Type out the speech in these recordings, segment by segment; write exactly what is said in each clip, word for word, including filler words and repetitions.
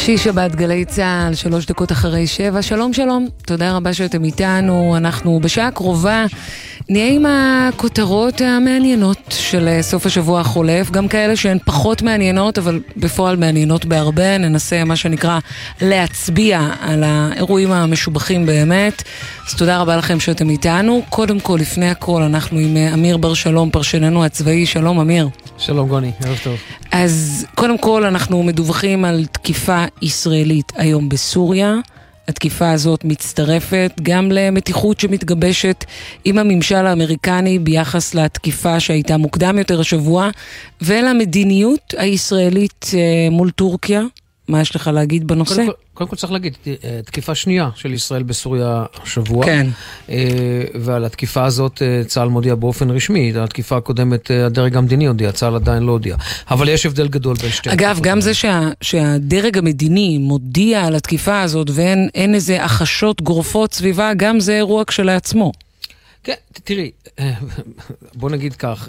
שיש שבת גלי צהל, שלוש דקות אחרי שבע. שלום שלום, תודה רבה שאתם איתנו. אנחנו בשעה הקרובה נהיה עם הכותרות המעניינות של סוף השבוע החולף, גם כאלה שהן פחות מעניינות, אבל בפועל מעניינות בהרבה. ננסה מה שנקרא להצביע על האירועים המשובחים באמת. אז תודה רבה לכם שאתם איתנו. קודם כל, לפני הכל, אנחנו עם אמיר בר שלום, פרשננו הצבאי. שלום אמיר. שלום גוני, ערב טוב. אז קודם כל אנחנו מדווחים על תקיפה ישראלית היום בסוריה. התקיפה הזאת מצטרפת גם למתיחות שמתגבשת עם הממשל האמריקני ביחס לתקיפה שהייתה מוקדם יותר השבוע, ולמדיניות הישראלית מול טורקיה. מה יש לך להגיד בנושא? קודם כל, קודם כל צריך להגיד, תקיפה שנייה של ישראל בסוריה השבוע. כן. ועל התקיפה הזאת צה"ל מודיע באופן רשמי. התקיפה הקודמת הדרג המדיני הודיע, צה"ל עדיין לא הודיע. אבל יש הבדל גדול בין שתי. אגב, גם זה שה, שהדרג המדיני מודיע על התקיפה הזאת ואין אין איזה החשות גורפות סביבה, גם זה אירוע כשלעצמו. כן, תראי, בוא נגיד כך,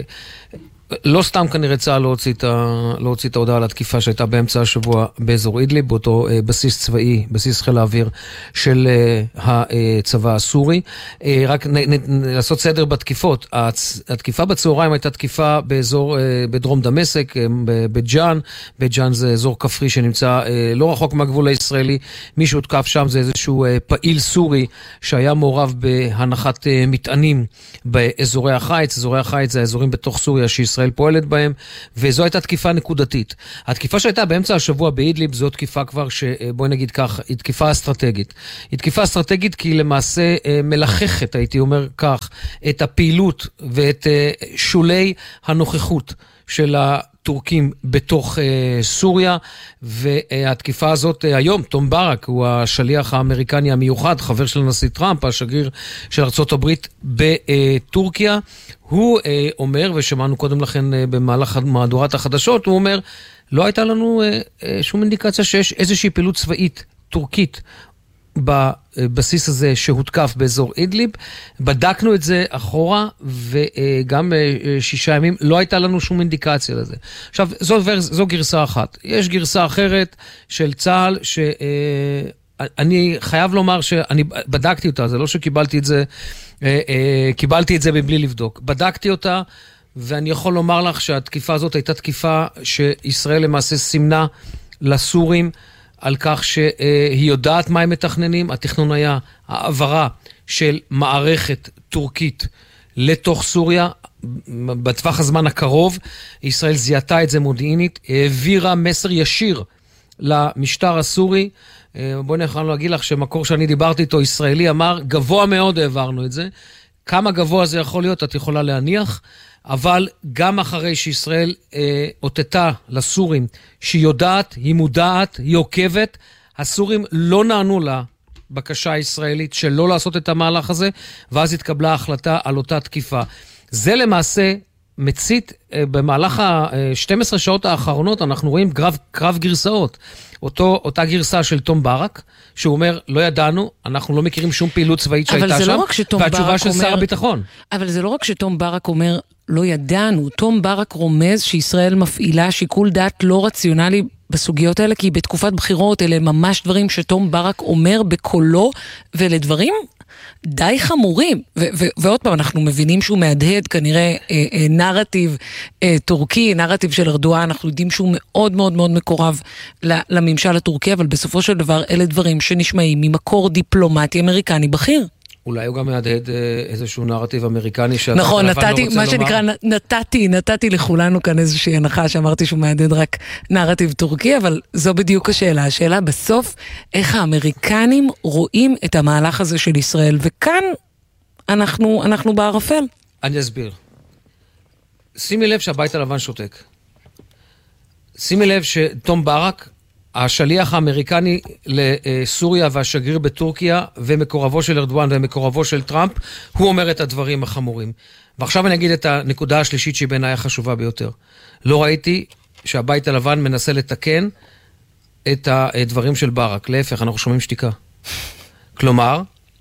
לא סתם כנראה צה"ל לא הוציא את, לא הוציא את ההודעה על התקיפה שהייתה באמצע השבוע באזור אידליב, באותו בסיס צבאי, בסיס חיל האוויר של הצבא הסורי. רק נ, נ, לעשות סדר בתקיפות. התקיפה בצהריים הייתה תקיפה באזור, בדרום דמשק, בג'אן. בג'אן זה אזור כפרי שנמצא לא רחוק מהגבול הישראלי. מי שהותקף שם זה איזשהו פעיל סורי שהיה מעורב בהנחת מטענים באזורי החיץ. אזורי החיץ זה האזורים בתוך סוריה שישראל ישראל פועלת בהם, וזו הייתה תקיפה נקודתית. התקיפה שהייתה באמצע השבוע באידליב, זו תקיפה כבר שבואי נגיד כך, היא תקיפה אסטרטגית. היא תקיפה אסטרטגית כי היא למעשה מלחכת, הייתי אומר כך, את הפעילות ואת שולי הנוכחות של הטורקים בתוך uh, סוריה, והתקיפה הזאת uh, היום, תום ברק הוא השליח האמריקני המיוחד, חבר של הנשיא טראמפ, השגריר של ארצות הברית בטורקיה, הוא uh, אומר, ושמענו קודם לכן uh, במהלך מהדורת החדשות, הוא אומר, לא הייתה לנו uh, uh, שום אינדיקציה שיש איזושהי פעילות צבאית טורקית בבסיס הזה שהותקף באזור אידליב. בדקנו את זה אחורה, וגם שישה ימים לא הייתה לנו שום אינדיקציה לזה. עכשיו, זו, זו גרסה אחת. יש גרסה אחרת של צה"ל, שאני חייב לומר שאני בדקתי אותה, זה לא שקיבלתי את זה, קיבלתי את זה מבלי לבדוק. בדקתי אותה, ואני יכול לומר לך שהתקיפה הזאת הייתה תקיפה שישראל למעשה סימנה לסורים, על כך שהיא יודעת מה הם מתכננים. התכנון היה העברה של מערכת טורקית לתוך סוריה, בטווח הזמן הקרוב. ישראל זיהתה את זה מודיעינית, העבירה מסר ישיר למשטר הסורי. בואי נכנסנו להגיד לך שמקור שאני דיברתי איתו, ישראלי, אמר, גבוה מאוד העברנו את זה. כמה גבוה זה יכול להיות, את יכולה להניח, אבל גם אחרי שישראל אה, אותתה לסורים שהיא יודעת, היא מודעת, היא עוקבת, הסורים לא נענו לה בקשה הישראלית שלא לעשות את המהלך הזה, ואז התקבלה החלטה על אותה תקיפה. זה למעשה מצית, אה, במהלך ה-שתים עשרה שעות האחרונות אנחנו רואים קרב, קרב גרסאות. אותו, אותה גרסה של תום ברק, שהוא אומר, לא ידענו, אנחנו לא מכירים שום פעילות צבאית שהייתה שם, לא והתשובה של אומר, שר הביטחון. אבל זה לא רק שתום ברק אומר, לא ידענו, תום ברק רומז שישראל מפעילה שיקול דעת לא רציונלי בסוגיות האלה, כי בתקופת בחירות אלה ממש דברים שתום ברק אומר בקולו, ולדברים די חמורים, ו- ו- ועוד פעם אנחנו מבינים שהוא מהדהד כנראה אה, אה, נרטיב אה, טורקי, נרטיב של ארדואן, אנחנו יודעים שהוא מאוד מאוד מאוד מקורב לממשל הטורקי, אבל בסופו של דבר אלה דברים שנשמעים ממקור דיפלומטי אמריקני בכיר. אולי הוא גם מהדהד איזשהו נרטיב אמריקני. נכון, נתתי, מה שנקרא, נתתי, נתתי לכולנו כאן איזושהי הנחה שאמרתי שהוא מהדהד רק נרטיב טורקי, אבל זו בדיוק השאלה. השאלה בסוף, איך האמריקנים רואים את המהלך הזה של ישראל, וכאן אנחנו, אנחנו בערפל. אני אסביר. שימי לב שהבית הלבן שותק. שימי לב שתום ברק, השליח האמריקני לסוריה והשגריר בטורקיה ומקורבו של ארדואן ומקורבו של טראמפ, הוא אומר את הדברים החמורים. ועכשיו אני אגיד את הנקודה השלישית שהיא בעיניי החשובה ביותר. לא ראיתי שהבית הלבן מנסה לתקן את הדברים של ברק. להפך, אנחנו שומעים שתיקה. כלומר,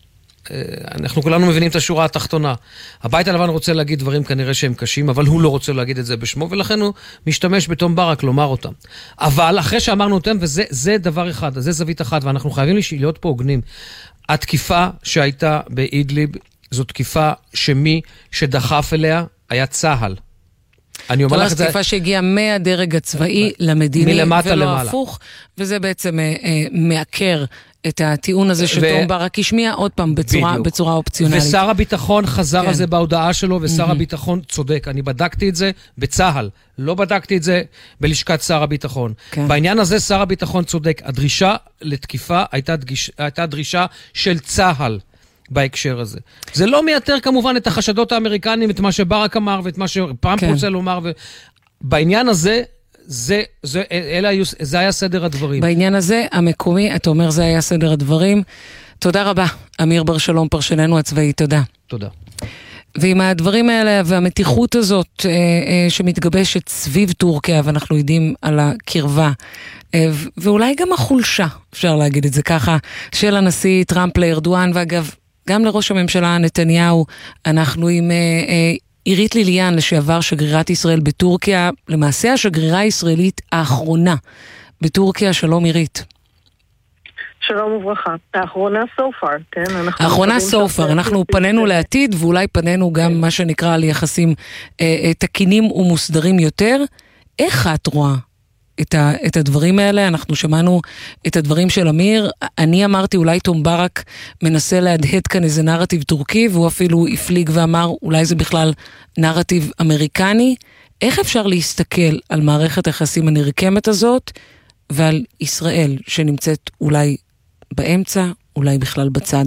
אנחנו כולנו מבינים את השורה התחתונה. הבית הלבן רוצה להגיד דברים כנראה שהם קשים, אבל הוא לא רוצה להגיד את זה בשמו, ולכן הוא משתמש בתום ברק לומר אותם. אבל אחרי שאמרנו אותם, וזה זה דבר אחד, זה זווית אחת, ואנחנו חייבים להיות פה הוגנים. התקיפה שהייתה באידליב, זו תקיפה שמי שדחף אליה היה צהל. אני אומר לך את זה... תקיפה שהגיעה מהדרג הצבאי למדיני, מלמטה ולא למעלה. הפוך, וזה בעצם אה, אה, מעקר את הטיעון הזה שתום ברק השמיע עוד פעם בצורה, בצורה אופציונלית. ושר הביטחון חזר כן. על זה בהודעה שלו, ושר mm-hmm. הביטחון צודק. אני בדקתי את זה בצהל, לא בדקתי את זה בלשכת שר הביטחון. כן. בעניין הזה שר הביטחון צודק. הדרישה לתקיפה הייתה, דגיש, הייתה דרישה של צהל. בהקשר הזה. זה לא מייתר כמובן את החשדות האמריקנים, את מה שברק אמר ואת מה שפעם כן. רוצה לומר, ובעניין הזה, זה, זה, אלה, זה היה סדר הדברים. בעניין הזה, המקומי, אתה אומר זה היה סדר הדברים. תודה רבה, אמיר בר שלום, פרשננו הצבאי, תודה. תודה. ועם הדברים האלה והמתיחות הזאת אה, אה, שמתגבשת סביב טורקיה, ואנחנו יודעים על הקרבה, אה, ואולי גם החולשה, אפשר להגיד את זה ככה, של הנשיא טראמפ לארדואן, ואגב, גם לראש הממשלה נתניהו, אנחנו עם אה, אה, עירית ליליאן, לשעבר שגרירת ישראל בטורקיה, למעשה השגרירה הישראלית האחרונה בטורקיה. שלום עירית. שלום וברכה. האחרונה so far, כן? האחרונה so far, אנחנו פנינו לעתיד, ואולי פנינו גם מה שנקרא על יחסים אה, תקינים ומוסדרים יותר. איך את רואה את, ה, את הדברים האלה? אנחנו שמענו את הדברים של אמיר, אני אמרתי אולי תום ברק מנסה להדהד כאן איזה נרטיב טורקי, והוא אפילו הפליג ואמר אולי זה בכלל נרטיב אמריקני. איך אפשר להסתכל על מערכת היחסים הנרקמת הזאת, ועל ישראל שנמצאת אולי באמצע, אולי בכלל בצד?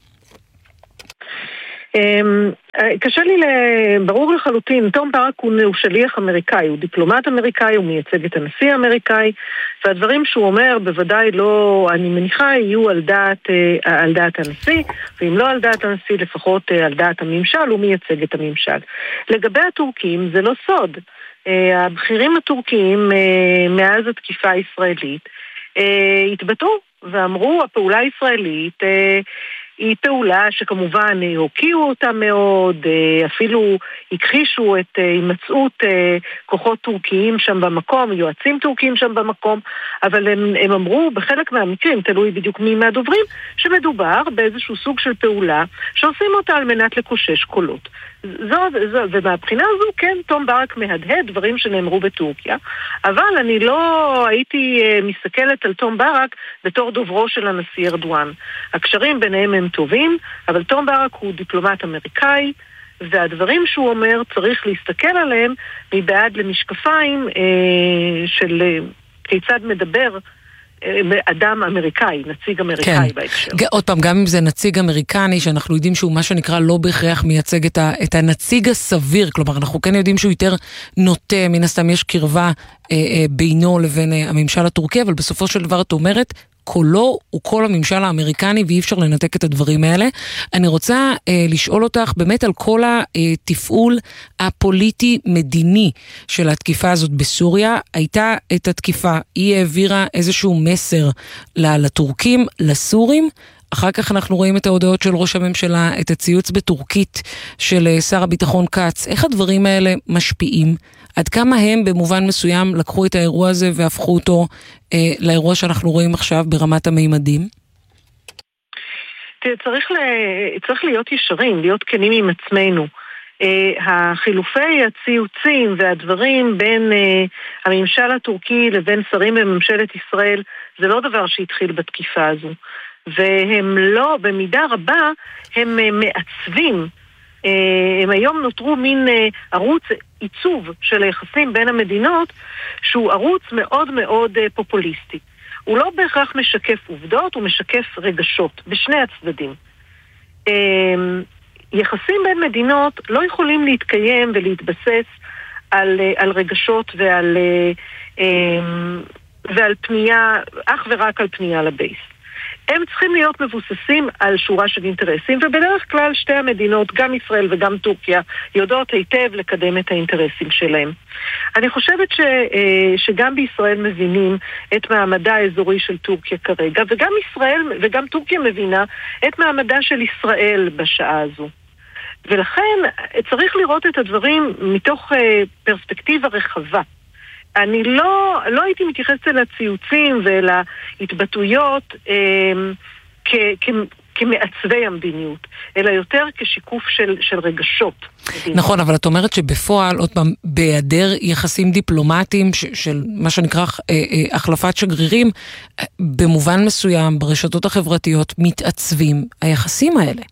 קשה לי, ברור לחלוטין, תום ברק הוא שליח אמריקאי, הוא דיפלומט אמריקאי, הוא מייצג את הנשיא האמריקאי, והדברים שהוא אומר בוודאי לא, אני מניחה, יהיו על דעת, על דעת הנשיא, ואם לא על דעת הנשיא, לפחות על דעת הממשל, הוא מייצג את הממשל. לגבי הטורקים, זה לא סוד. הבכירים הטורקים, מאז התקיפה הישראלית, התבטאו ואמרו, הפעולה הישראלית היא פעולה שכמובן הוקיעו אותה מאוד, אפילו הכחישו את הימצאות כוחות טורקיים שם במקום, יועצים טורקיים שם במקום, אבל הם, הם אמרו בחלק מהמקרים, תלוי בדיוק מי מהדוברים, שמדובר באיזשהו סוג של פעולה שעושים אותה על מנת לקושש קולות. זו, זו, ומהבחינה הזו, כן, תום ברק מהדהד דברים שנאמרו בטורקיה, אבל אני לא הייתי מסתכלת על תום ברק בתור דוברו של הנשיא ארדואן. הקשרים ביניהם הם טובים, אבל תום ברק הוא דיפלומט אמריקאי, והדברים שהוא אומר צריך להסתכל עליהם מבעד למשקפיים אה, של אה, כיצד מדבר אדם אמריקאי, נציג אמריקאי כן. בהקשר. עוד פעם, גם אם זה נציג אמריקני, שאנחנו יודעים שהוא מה שנקרא לא בהכרח מייצג את, ה, את הנציג הסביר, כלומר אנחנו כן יודעים שהוא יותר נוטה, מן הסתם יש קרבה אה, אה, בינו לבין אה, הממשל הטורקי, אבל בסופו של דבר את אומרת, קולו הוא קול הממשל האמריקני, ואי אפשר לנתק את הדברים האלה. אני רוצה אה, לשאול אותך באמת על כל התפעול הפוליטי-מדיני של התקיפה הזאת בסוריה. הייתה את התקיפה, היא העבירה איזשהו מסר לטורקים, לסורים, אחר כך אנחנו רואים את ההודעות של ראש הממשלה, את הציוץ בטורקית של שר הביטחון קץ. איך הדברים האלה משפיעים? עד כמה הם במובן מסוים לקחו את האירוע הזה והפכו אותו אה, לאירוע שאנחנו רואים עכשיו ברמת המימדים? צריך, ל... צריך להיות ישרים, להיות כנים עם עצמנו. אה, החילופי הציוצים והדברים בין אה, הממשל הטורקי לבין שרים בממשלת ישראל, זה לא דבר שהתחיל בתקיפה הזו. והם לא, במידה רבה, הם אה, מעצבים. הם היום נותרו מין ערוץ עיצוב של היחסים בין המדינות, שהוא ערוץ מאוד מאוד פופוליסטי. הוא לא בהכרח משקף עובדות, הוא משקף רגשות, בשני הצדדים. יחסים בין מדינות לא יכולים להתקיים ולהתבסס על, על רגשות ועל, ועל פנייה, אך ורק על פנייה לבייס. הם צריכים להיות מבוססים על שורה של אינטרסים, ובדרך כלל שתי המדינות, גם ישראל וגם טורקיה, יודעות היטב לקדם את האינטרסים שלהם. אני חושבת ש, שגם בישראל מבינים את מעמדה האזורי של טורקיה כרגע, וגם ישראל וגם טורקיה מבינה את מעמדה של ישראל בשעה הזו. ולכן צריך לראות את הדברים מתוך פרספקטיבה רחבה. אני לא, לא הייתי מתייחסת אל הציוצים ואל ההתבטאויות אה, כ, כ, כמעצבי המדיניות, אלא יותר כשיקוף של, של רגשות. נכון, אבל את אומרת שבפועל, עוד פעם, בהיעדר יחסים דיפלומטיים ש, של מה שנקרא אה, אה, החלפת שגרירים, אה, במובן מסוים ברשתות החברתיות מתעצבים היחסים האלה.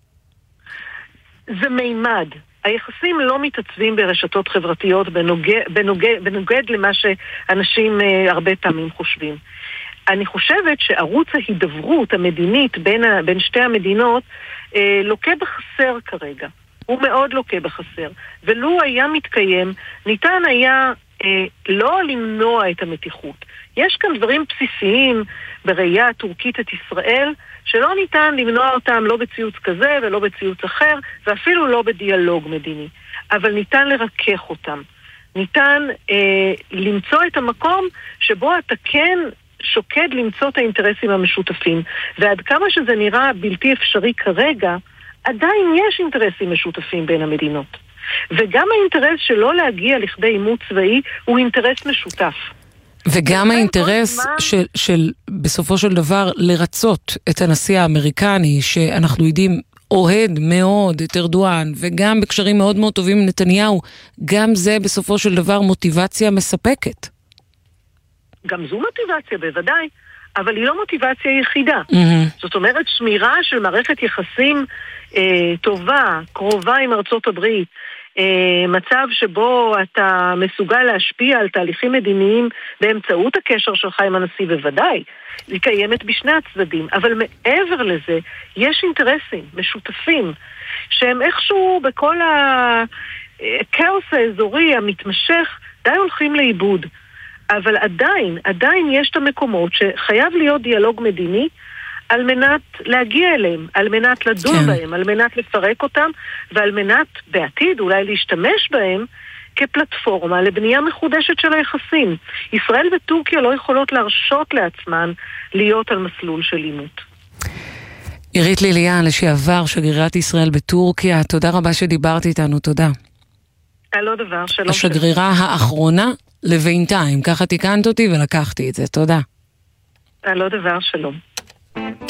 זה מימד. היחסים לא מתעצבים ברשתות חברתיות בנוגד, בנוגד, בנוגד למה שאנשים אה, הרבה פעמים חושבים. אני חושבת שערוץ ההידברות המדינית בין, ה, בין שתי המדינות אה, לוקה בחסר כרגע. הוא מאוד לוקה בחסר. ולו היה מתקיים, ניתן היה אה, לא למנוע את המתיחות. יש כאן דברים בסיסיים בראייה הטורקית את ישראל, שלא ניתן למנוע אותם לא בציוץ כזה ולא בציוץ אחר, ואפילו לא בדיאלוג מדיני. אבל ניתן לרכך אותם. ניתן אה, למצוא את המקום שבו אתה כן שוקד למצוא את האינטרסים המשותפים. ועד כמה שזה נראה בלתי אפשרי כרגע, עדיין יש אינטרסים משותפים בין המדינות. וגם האינטרס שלא להגיע לכדי עימות צבאי הוא אינטרס משותף. וגם האינטרס של, של בסופו של דבר לרצות את הנשיא האמריקני, שאנחנו יודעים אוהד מאוד את ארדואן, וגם בקשרים מאוד מאוד טובים עם נתניהו, גם זה בסופו של דבר מוטיבציה מספקת. גם זו מוטיבציה בוודאי, אבל היא לא מוטיבציה יחידה. Mm-hmm. זאת אומרת, שמירה של מערכת יחסים אה, טובה, קרובה עם ארצות הברית, מצב שבו אתה מסוגל להשפיע על תהליכים מדיניים באמצעות הקשר שלך עם הנשיא, בוודאי, היא קיימת בשני הצדדים, אבל מעבר לזה יש אינטרסים משותפים שהם איכשהו בכל הכאוס האזורי המתמשך די הולכים לאיבוד, אבל עדיין, עדיין יש את המקומות שחייב להיות דיאלוג מדיני על מנת להגיע אליהם, על מנת לדון כן. בהם, על מנת לפרק אותם, ועל מנת בעתיד אולי להשתמש בהם כפלטפורמה לבנייה מחודשת של היחסים. ישראל וטורקיה לא יכולות להרשות לעצמן להיות על מסלול של עימות. עירית ליליאן, לשעבר שגרירת ישראל בטורקיה, תודה רבה שדיברת איתנו, תודה. על עוד דבר, שלום. השגרירה שלום. האחרונה לבינתיים, ככה תיקנת אותי ולקחתי את זה, תודה. על עוד דבר, שלום.